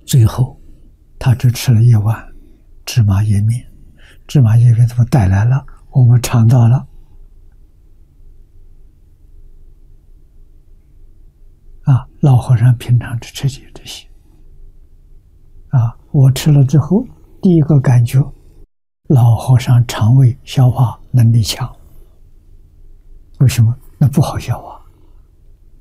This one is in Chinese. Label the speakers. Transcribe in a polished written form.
Speaker 1: 最后他只吃了一碗芝麻叶面，芝麻叶面怎么带来了？我们尝到了。老和尚平常只吃这些。我吃了之后，第一个感觉，老和尚肠胃消化能力强。为什么？那不好消化。